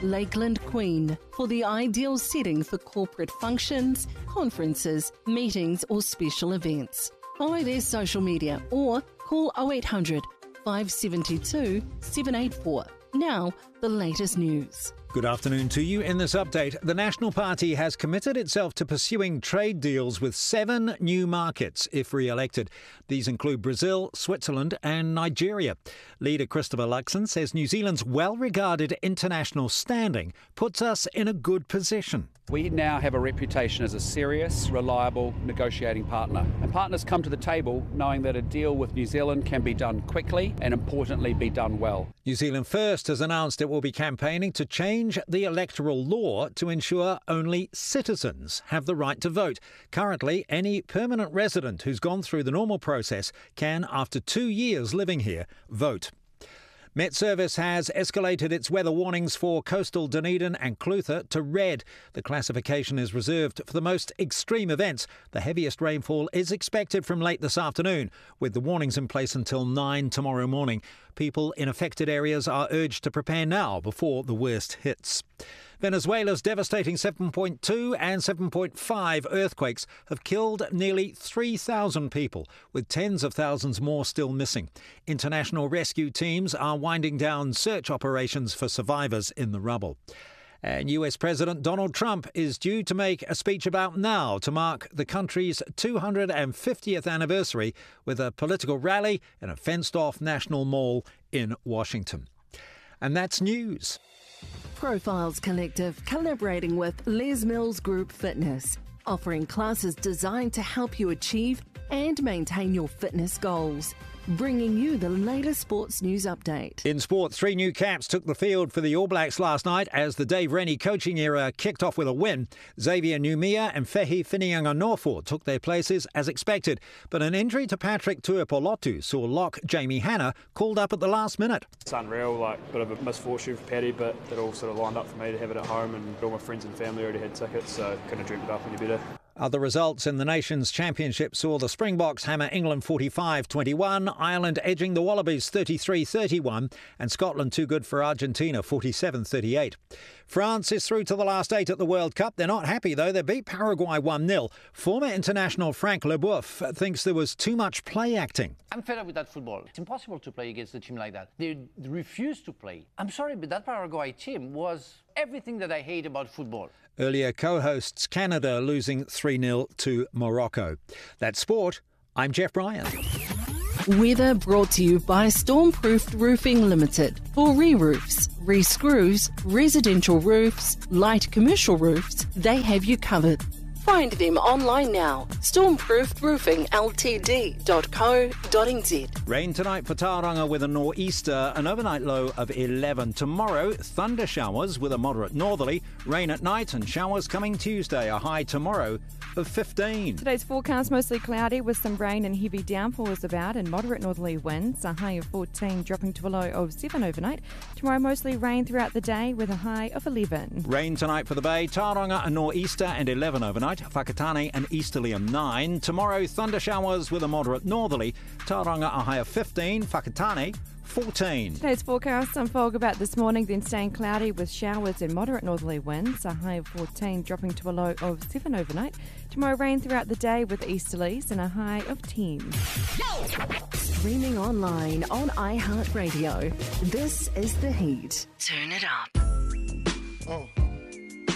Lakeland Queen, for the ideal setting for corporate functions, conferences, meetings or special events. Follow their social media or call 0800 572 784. Now, the latest news. Good afternoon to you. In this update, the National Party has committed itself to pursuing trade deals with 7 new markets if re-elected. These include Brazil, Switzerland and Nigeria. Leader Christopher Luxon says New Zealand's well-regarded international standing puts us in a good position. We now have a reputation as a serious, reliable negotiating partner. And partners come to the table knowing that a deal with New Zealand can be done quickly and, importantly, be done well. New Zealand First has announced it will be campaigning to change the electoral law to ensure only citizens have the right to vote. Currently, any permanent resident who's gone through the normal process can, after 2 years living here, vote. Met Service has escalated its weather warnings for coastal Dunedin and Clutha to red. The classification is reserved for the most extreme events. The heaviest rainfall is expected from late this afternoon, with the warnings in place until 9 tomorrow morning. People in affected areas are urged to prepare now before the worst hits. Venezuela's devastating 7.2 and 7.5 earthquakes have killed nearly 3,000 people, with tens of thousands more still missing. International rescue teams are winding down search operations for survivors in the rubble. And US President Donald Trump is due to make a speech about now to mark the country's 250th anniversary with a political rally in a fenced-off national mall in Washington. And that's news. Profiles Collective collaborating with Les Mills Group Fitness, offering classes designed to help you achieve and maintain your fitness goals. Bringing you the latest sports news update. In sport, 3 new caps took the field for the All Blacks last night as the Dave Rennie coaching era kicked off with a win. Xavier Numia and Fehi Finianga-Norford took their places as expected, but an injury to Patrick Tuipolotu saw lock Jamie Hanna called up at the last minute. It's unreal, a bit of a misfortune for Paddy, but it all sort of lined up for me to have it at home, and all my friends and family already had tickets, so couldn't have dreamt it up any better. Other results in the Nations Championship saw the Springboks hammer England 45-21, Ireland edging the Wallabies 33-31, and Scotland too good for Argentina 47-38. France is through to the last 8 at the World Cup. They're not happy though. They beat Paraguay 1-0. Former international Frank Leboeuf thinks there was too much play acting. I'm fed up with that football. It's impossible to play against a team like that. They refuse to play. I'm sorry, but that Paraguay team was everything that I hate about football. Earlier co-hosts Canada losing 3-0 to Morocco. That's sport. I'm Jeff Bryan. Weather brought to you by Stormproofed Roofing Limited. For re-roofs, re-screws, residential roofs, light commercial roofs, they have you covered. Find them online now. Stormproofedroofingltd.co.nz. Rain tonight for Tauranga with a nor'easter, an overnight low of 11. Tomorrow, thunder showers with a moderate northerly, rain at night and showers coming Tuesday, a high tomorrow of 15. Today's forecast mostly cloudy with some rain and heavy downpours about and moderate northerly winds, a high of 14 dropping to a low of 7 overnight. Tomorrow mostly rain throughout the day with a high of 11. Rain tonight for the Bay, Tauranga a nor'easter and 11 overnight. Whakatane an easterly of 9. Tomorrow, thunder showers with a moderate northerly. Tauranga a high of 15. Whakatane 14. Today's forecast, some fog about this morning, then staying cloudy with showers and moderate northerly winds. A high of 14 dropping to a low of 7 overnight. Tomorrow, rain throughout the day with easterlies and a high of 10. Streaming online on iHeartRadio. This is The Heat. Turn it up. Oh.